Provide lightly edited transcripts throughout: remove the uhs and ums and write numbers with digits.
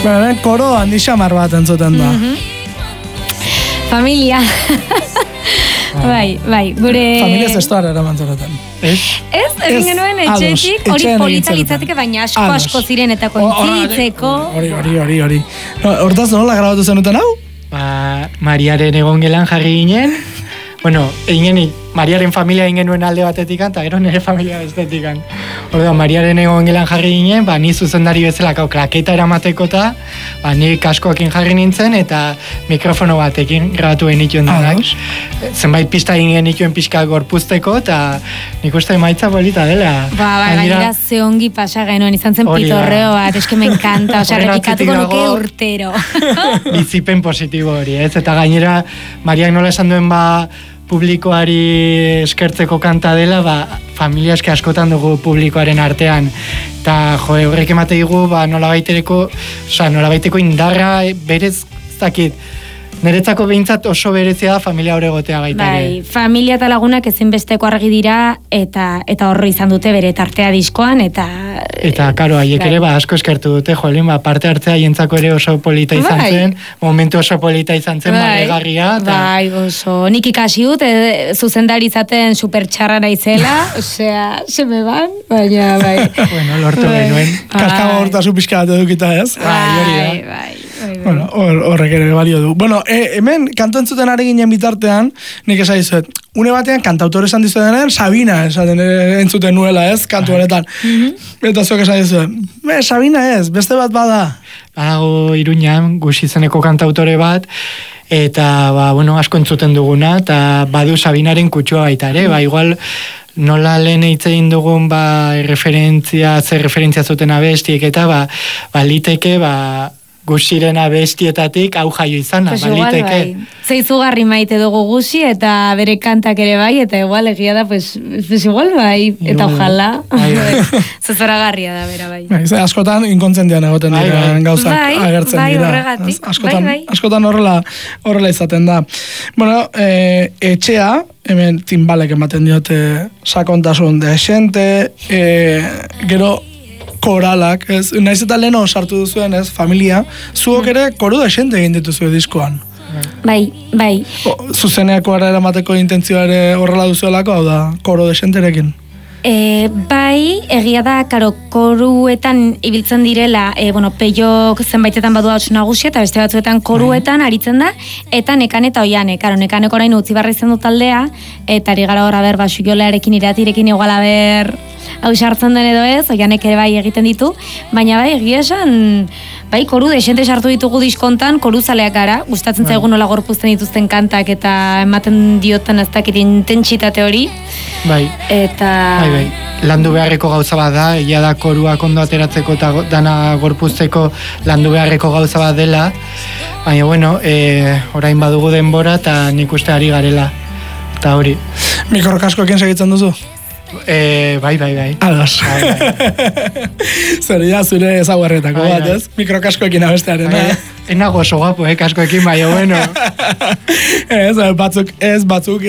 Koro handi xamar bat entzuten da. Familia. Bai, gure... Familia zestoara eramantzoreten. Ez, egin genuen etxetik, hori polita litzateke, baina asko ziren eta kontzitzeko. Hori. Hortaz nola grabatu zenuten hau? Mariaren egon gelan jarri ginen. Bueno, egin Mariaren familia egin genuen alde batetik, eta gero nire familia bestetik. Orduan, Mariaren egon gelan jarri ginen, ni zuzendari bezala klaketa eramateko eta ni kaskoekin jarri nintzen, eta mikrofono batekin grabatu genituen denak. Zenbait pista egin genituen pixka gorpuzteko, eta nik uste emaitza polita dela. Gainera ze ongi pasa genuen, izan zen pitorreo bat, eske me encanta, repikatuko nuke urtero. Bizipen positibo hori, ez? Eta gainera, Mariak nola esan duen publikoari eskertzeko kanta dela, familia eske askotan dugu publikoaren artean. Eta horrek emate digu, nolabaiteko indarra berez, ez dakit, niretzako behintzat oso berezia da familia hor egotea baita ere. Bai, familia eta lagunak ezinbesteko argi dira, eta horri izan dute bere tartea diskoan, eta... Eta, karo, haiek ere asko eskertu dute, parte hartzea jentzako ere oso polita izan zen, momentu oso polita izan zen, balegarria. Bai, oso, nik ikasi dut, zuzendari izaten supertxarra naizela, osea, seme ban, baina, bai. Bueno, lortu genuen. Kaskago hortazu pixka bat edukita ez? Bai. Bueno, horrek ere balio du. Bueno, hemen kantu entzuten ari ginen bitartean, nik esan dizuet, une batean kantautore esan dizuetan Sabina esaten entzuten nuela ez, kantu honetan. Eta zuek esan dizuet, Sabina ez, beste bat bada. Badago Iruñan, Gusi izeneko kantautore bat, eta, asko entzuten duguna, eta badu Sabinaren kutsua baita ere, igual, nola lehen eitzein dugun, referentzia zuten abestiek, eta, liteke, Gusiren abestietatik hau jaio izana, baliteke. Zeizugarri maite dugu Gusi eta bere kantak ere bai, eta igual egia da, pues igual bai, eta ojala. Zozoragarria da, bera bai. Askotan inkontzendian egoten dira gauzak agertzen dira. Bai, horregatik. Askotan horrela izaten da. Bueno, etxea, hemen timbalek ematen diote sakontasun desente, gero koralak, naiz eta leheno sartu duzuen, familia, zuok ere koru desente egin dituzue diskoan. Bai. Zuzeneako eramateko intentzioa ere horrela duzuelako, hau da, koru desenterekin? Bai, egia da, koruetan ibiltzen direla, peiok zenbaitetan badu hauts nagusia, eta beste batzuetan koruetan aritzen da, eta nekan eta oianek, nekanek orain utzi barra izan du taldea, eta ari gara horra suiolarekin iratirekin iguala hau sartzen den edo ez, oianek ere bai egiten ditu, baina bai, egia esan, bai, koru desente sartu ditugu diskontan, koru zaleak gara, gustatzen zaigu nola gorpuzten dituzten kantak, eta ematen dioten ez dakit intentsitate hori. Bai. Eta... Bai. Landu beharreko gauza bat da, egia da koruak ondo ateratzeko eta dana gorpuzteko landu beharreko gauza bat dela, baina, bueno, orain badugu denbora eta nik uste ari garela, eta hori. Mikrokaskoekin segitzen duzu? Bai. Ados. Zer, zure ezaguarretako bat, ez? Mikrokaskoekin abestearen, Enago oso guapo, kaskoekin, baina, bueno. Batzuk,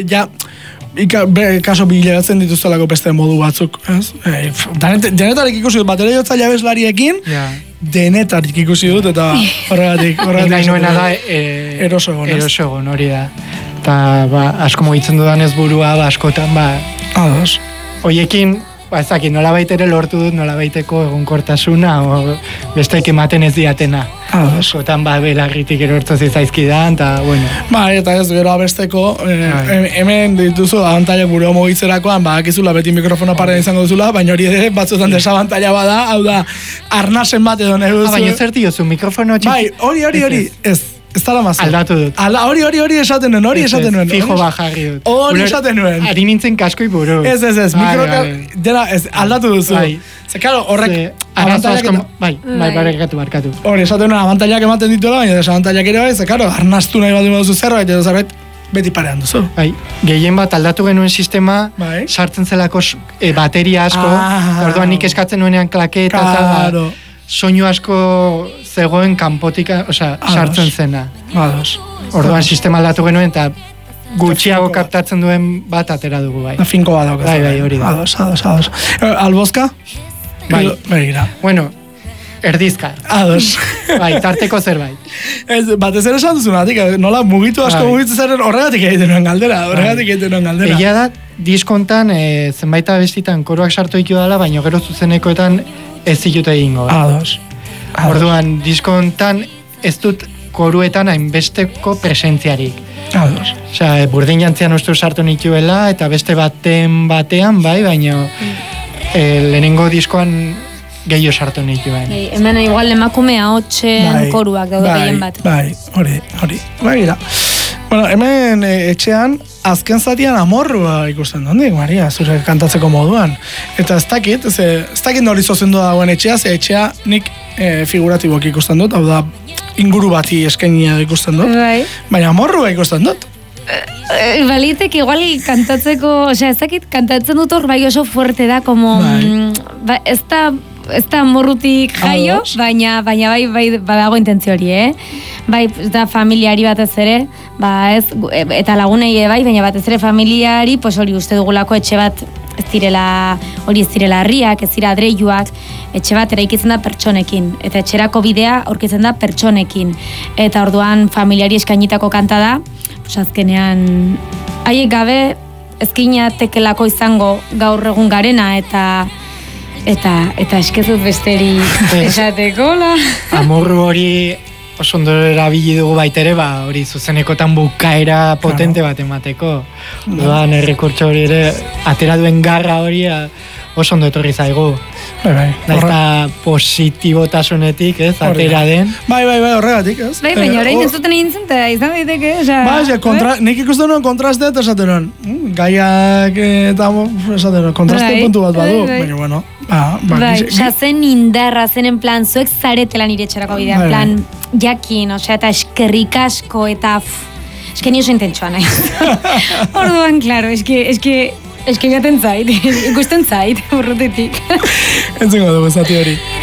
kaso bileratzen dituztelako beste modu batzuk, ez? Denetarik ikusi dut, batera jotzaile abeslariekin, denetarik ikusi dut, eta horregatik. Nahi nuena da, eroso egon, hori da. Eta, asko mugitzen dudanez burua, askotan, ados. Hoiekin, ezakit, nolabait ere lortu dut, nolabaiteko egonkortasuna, o besteek ematen ez diatena. Askotan, belarritik erortzu zizaizkidan, eta, bueno. Eta ez gero abesteko, hemen dituzu abantailak burua mugitzerakoan, akizula beti mikrofona paren izango duzula, baina hori ere batzutan desabantaila bada, hau da, arnasen bat edo nahi duzu. Baina zerti jozu, mikrofono txiki. Hori, ez dara mazu. Aldatu dut. Hori esaten nuen, Fijo bajarri dut. Hori esaten nuen. Ari nintzen kaskoi buru. Ez, aldatu duzu. Ze, karo, horrek... Barkatu. Hori esaten nuen, abantailak ematen dituela, baina desabantailak ere bai, ze, karo, arnaztu nahi bat duzu zerbait, edo zerbait, beti parean duzu. Gehien bat aldatu genuen sistema, sartzen zelako bateria asko, orduan nik eskatzen nuenean klaketa, eta soinu asko zegoen kanpotik, sartzen zena. Orduan sistema aldatu genuen, eta gutxiago kaptatzen duen bat atera dugu, bai. Finko bat daukaz. Bai, hori da. Ados. Albozka? Bai. Begira. Bueno, erdizkar. Ados. Bai, tarteko zerbait. Batez ere esan duzunatik, nola mugitu asko mugitzen zaren horregatik egiten nuen galdera, Egia da, diskontan, zenbait abestitan koruak sartu ditu dela, baina gero zuzenekoetan ez zilute egingo. Ados. Orduan, diskontan ez dut koruetan hainbesteko presentziarik. Ados. Osea, burdin jantzian uste sartu nituela, eta beste batean, bai, baina lehenengo diskoan gehiago sartu nituen. Hemen igual emakumea hotxen koruak daude gehien bat. Bai, hori. Bai, da. Bueno, hemen etxean, azken zatian amorrua ikusten dondik, Maria, zure kantatzeko moduan. Eta ez dakit nori zozendu dagoen etxea, ze etxea nik figuratiboak ikusten dut, hau da, inguru bati eskainia ikusten dut, baina amorrua ikusten dut. Balitek igual kantatzeko, osea, ez dakit kantatzen dut hor bai oso fuerte da, como, ez da morrutik jaio, baina bai badago intentzio hori, Bai, da familiari batez ere, eta lagunei bai, baina batez ere familiari, pues hori uste dugulako etxe bat ez direla herriak, ez dira adreiuak, etxe bat eraikitzen da pertsonekin, eta etxerako bidea aurkitzen da pertsonekin, eta orduan familiari eskainitako kanta da, pues azkenean haiek gabe ezkinatekelako izango gaur egun garena, eta eskezut besteri esateko, la? Amorru hori oso ondo erabili dugu baitere, hori zuzenekotan bukaera potente bat emateko. Doan, errekurtso hori ere, atera duen garra hori oso ondo etorri zaigu. Eta positibotasunetik, ez, atera den. Bai, horregatik, ez. Bai, baina horrein entzuten egin zen, eta izan daiteke, nik ikusten nuen kontraste eta esaten nuen, gaiak eta esaten nuen, kontraste puntu bat badu, baina, bueno. Bai, zen indarra, zen en plan, zuek zaretela nire txerako bidea, en plan, jakin, osea, eta eskerrik asko, eta eske ni oso intentsoa nahi. Orduan, klaro, eske jaten zait, ikusten zait, urrutetik. Entzengo dugu, zati hori.